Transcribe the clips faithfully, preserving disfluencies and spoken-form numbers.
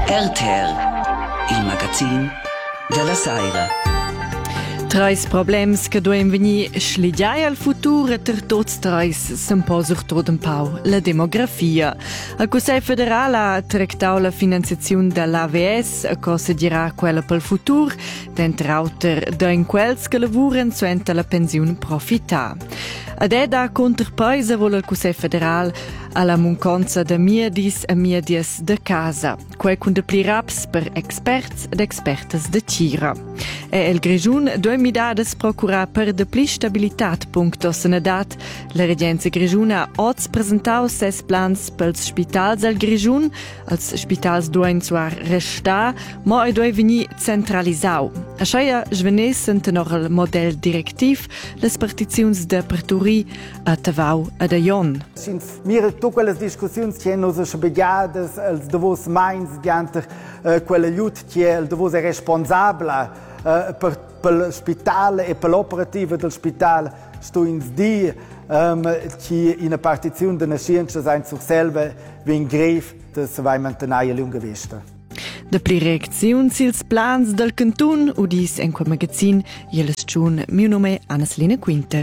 R T R, il magazin della Saira. Trais problems che doem venir sligiai al futur e ter tots trais se'n posa tot un pau la demografia. Il Consiglio federale ha tractau la finanziazione dell'A V S a cosa dirà quella pel futur, d'entre auter d'in quels che lavuren suenta la pensione profità. Ad eda contrapaisa vuole il Consiglio federale alla munconza de miedis e miedias de casa, quei cun de pli raps per experts ed expertas de tira. E il Grigiun due midades procura per de pli stabilitat puncto senedat. La Regenza Grigiuna ha oz presentau ses plans pels spitals al Grigiun, als spitals duen zwar resta, ma e due veni centralisau. Aschaia svenessen tenor il model directiv les partiziuns de Perturi a Tavau e de Jon. Mir tutte quelle discussioni che hanno sbegiadas, els davos mains dianter uh, quella lut che il davos è responsabile uh, per per l'ospedale e per l'operativa del ospedale sto in di um, che in a partizione de nascienza sein sur selber wegen grev das vai mantenere lunga vista. De pli reacziuns ils plans del cantun udis en quel magazin jeles tschun miu nome Anneslina Quinter.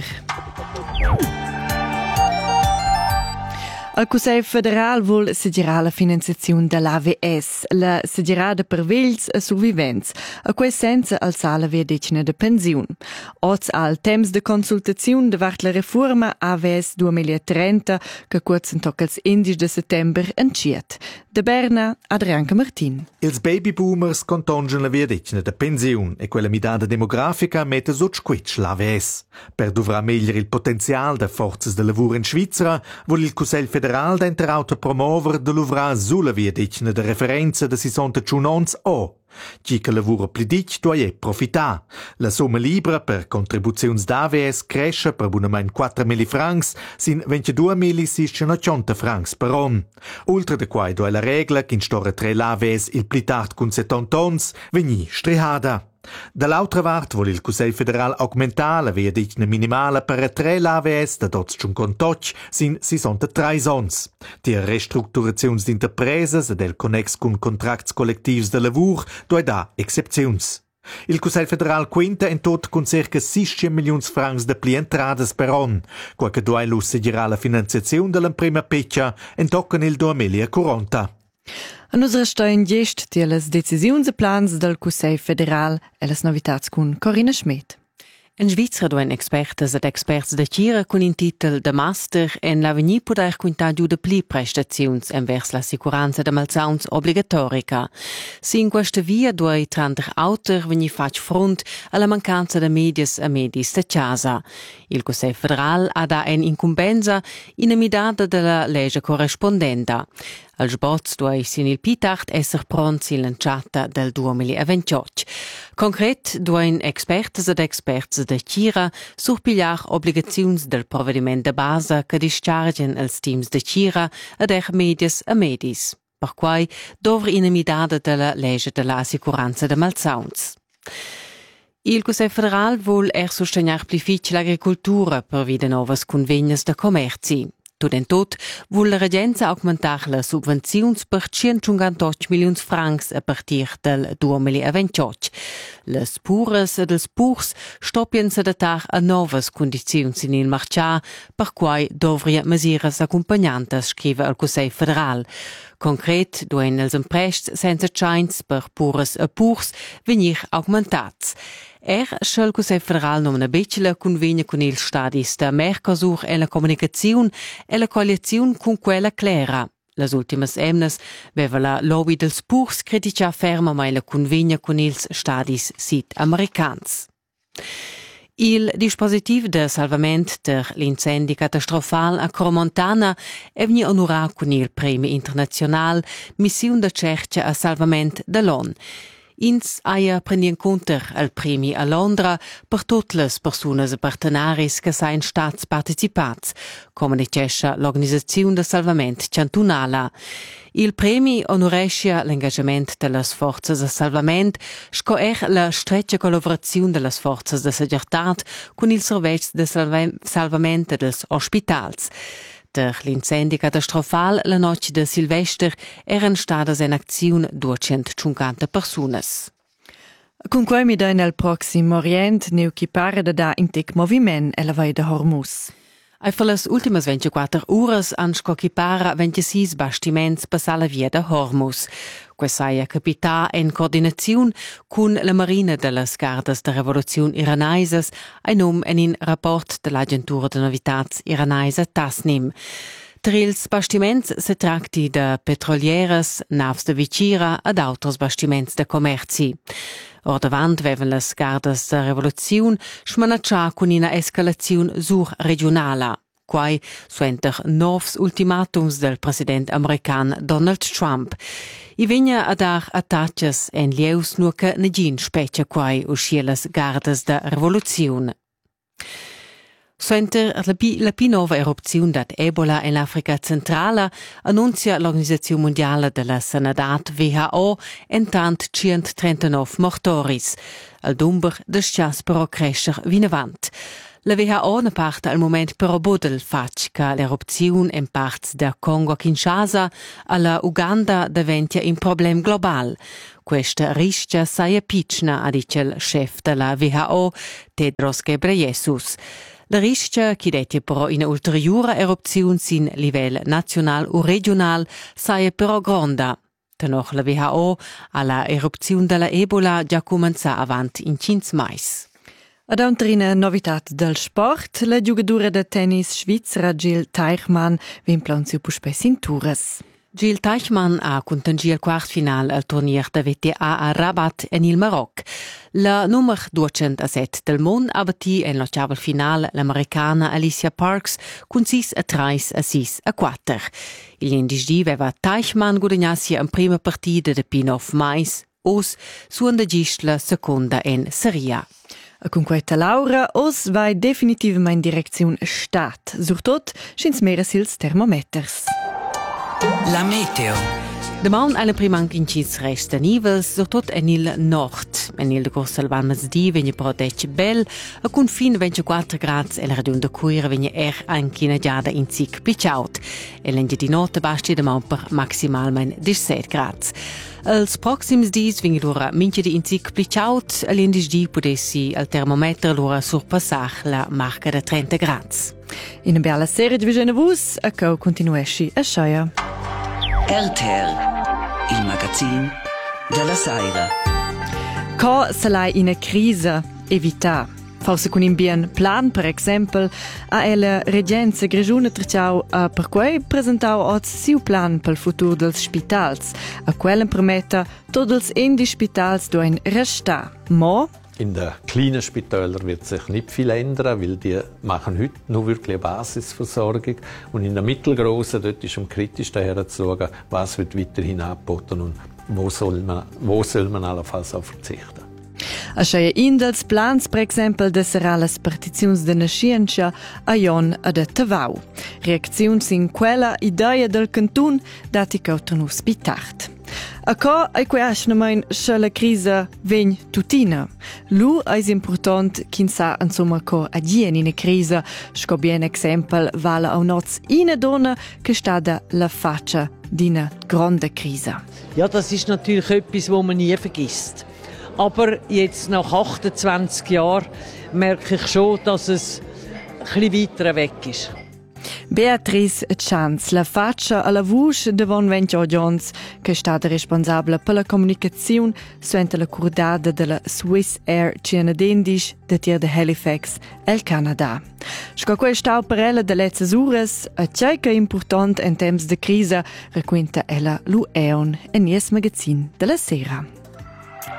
Il Consiglio federale vuol segirare la finanziazione dell'A V S, la segirada per vegls e survivents, a quei senza alzare la via decina de pensione. Oz al temps de consultazione davart la reforma A V S duemilatrenta, che curzen tocca ils indici de settember enciet. De Berna, Adrianca Martin. Ils babyboomers contongen la via decina de pensione e quella midada demografica mette sotto squitch l'A V S. Per dovrà megliere il potenziale de forzas de lavoro in Svizzera, vuol il Consiglio federale d'enter auto promover de l'uvra sulla via decina de referenza de sessantacinque o. Chi che lavora pli dic doi profità. La somma libera per contribuzioni d'A V S cresce per buonament quattro mila francs sin ventidue mila seicentottanta francs per anno. Oltre de quai doi la regla che in storia tre l'A V S il pli tard con settanta ons vegni strihada. Dall'altra parte vuole il Consiglio federale aumentare la via decina minimale per tre l'A V S da dots cinquantotto sin sessantatré ons. Die restrutturazioni d'interpreses ed el connex con contracts collettivi de lavur doi da excepzions. Il Consiglio federale quinta in tot con circa seicento milioni francs de pli entradas per anno, qualche due lo seguirà la finanziazione della prima peccia in toccano il duemilaquaranta. A nos restoin gest die las decisiuns e plans del Consiglio federal e las novitats con Corinna Schmidt. In Svizzera duen expertes ed experts de Tira con in titel de master en l'avenir poder quintar giù de pli prestaziuns envers la sicuranza de malsauns obligatorica. Si in questa via due tranter auter veni fac front alla mancanza de medias e medis de casa. Il Consiglio federal ha da en incumbenza in amidada de la legge corrispondenda. Al sbots due sin il pitart esser pronts in l'enciata del duemilaventotto. Concret, duen expertes ed experts de Tira surpigliar obbligaziuns del provvediment de base che dischargen els teams de Tira ed er medias e medis. Per quai dovre in amidada de la legge de la assicuranza de malsauns. Il Consiglio federal vuol er sosteniar pli fitch l'agricultura per vide novas convegnas de commerci. Tot en tot, vuol la Regenza augmentar le subvenzions per centocinquantotto milioni francs a partir del duemilaventotto. Les pures ed els purs stoppien se datar a novas condiziuns in il marcià, per quai dovria mesiras accompagnantes, scrive il Consiglio federal. Concret, duen els emprests senza chains per pures e purs venir augmentats. Er schel Consiglio federal non una beccia convegna con il stadis da Mercosur e la comunicazione e la coalizione con quella clara. Las ultimas emnes veva la lobby dels purs critica ferma mai la convegna con ils stadis sud-americans. Il dispositiv de salvament der l'incendi catastrofal a Cromontana è veni onorat con il premio internazional Missione de cerca a salvament de l'O N. Ins aia prenien conter al premi a Londra per tutte le persunas e partenaris che sain stats participats, come dicesce l'Organizzazione de Salvament Cantunala. Il premi onorescia l'engagement delle forze de salvament, sco er la stretcha collaborazione delle forze de seguretat con il servizio de salvament dels ospitals. Suenter l'incendi catastrofal la noche de Silvester eran stadas en acziun duecentocinquanta personas. Con quei mi da nel Proximo Orient neu chi pare da da in tec moviment e la vai de Hormuz. Ai per las ultimas ventiquattro uras han scochipara ventisei bastiments passar la via de Hormuz. Questa è capità in coordinazione con la Marina de las Gardas de Revoluzione Iranaises, a nom en in rapport dell'Agentura de Novitats Iranaisa Tasnim. Tra ils bastiments se tracti de petrolieres, navs de vicira ad autros bastiments de commerci. Or davant vevan las Gardas de Revoluzione smanaccia con una escalazione sur-regionala. Quai suenter novs ultimatums del president american Donald Trump. I vegna a dar attacches en lieus nur che negin specia quai uscia las Gardas de Revoluzione. Suenter la pi, la pi nova erupzione dat Ebola in l'Africa centrala annuncia l'Organizzazione Mondiale della Sanadat W H O entant centotrentanove mortoris. Al dumber des chas però crescer vinavant. La W H O ne parte al moment però bodel fac che l'erupzione in parts da Congo-Kinshasa alla Uganda diventia un problem global. Questa rischia saia pitchna, ha dice il chef della W H O, Tedros Ghebreyesus. La rischia, che dette però in ulteriore erupzione sin livello nazionale o regionale, saia però gronda. Tenoch la W H O alla erupzione della Ebola già comincia avanti in cinque mais. Ad un'altra novità del sport, la giocatore de tennis svizzera Jill Teichmann vien planziu puspes in Tours. Jill Teichmann ha contangi il quart final al turnier da W T A a Rabat en il Maroc. La numero duecentosette del mondo ha batti en l'ottavo final l'americana Alicia Parks con sei a tre a sei a quattro. Il indisdi aveva Teichmann guadagnassi in prima partita de Pinoff mais, os suonda gistla seconda en Seria. Con questa Laura, os vai definitivamente in direzione stat, surtot schins mera sils termometers. La meteo. Demà alla prima anche in cis resta nivels, surtot en il nord. En il de Corsal van Mazdi vegna però dec bel, a con fin ventiquattro gradi e la radun de cuira vegna er anche in giada in zic picciaut. E l'engia di notte basti demà per maximalmente diciassette gradi. Els proxims dis vingi l'ora mince di inzic plicciaut, all'indis di potessi al termometro l'ora surpassar la marca de trenta gradi. In una bella serie di visione vus, a cau continuesci a sciaia. R T L, il magazin della Saira. Co se l'hai in una crisi evita. Forse con un bien plan, per esempio, a ella Regenza Grigione Triciau a per quei presentau oggi siu plan per il futuro dels spitals. A quellen permetta tots els indi spitals doen resta. Mo in den kleinen Spitälern wird sich nicht viel ändern, weil die machen heute nur wirklich eine Basisversorgung. Und in den mittelgroßen, dort ist am kritischsten herzuschauen, was wird weiterhin angeboten und wo soll man, wo soll man allenfalls auch verzichten. A sceia in dels plans, per esempio, de serà las partiziuns de na scienza a Jon a de Tavau. Reacziuns in quella idea del cantun dati cautano spitart. A co ai quei asnamein sche la crisa vegn tutina. Lu eis important kin sa insomma co agien in a crisa, sco bien exempel vala au noz ina donna che stada la faccia d'ina grande crisa. Ja, das ist natürlich etwas, wo man nie vergisst. Aber jetzt nach achtundzwanzig Jahren merke ich schon, dass es ein bisschen weiter weg ist. Beatrice Chance, la faccia alla voce de Von Ventio Jones, che è stata responsabile per la comunicazione suente la curdada della Swiss Air Cianadendis de tir de Halifax, el Canada. Sco quel stau per ella de letzes uras, a ceica important en temps de crisa, racquenta ella lu eon en nies magazin della sera.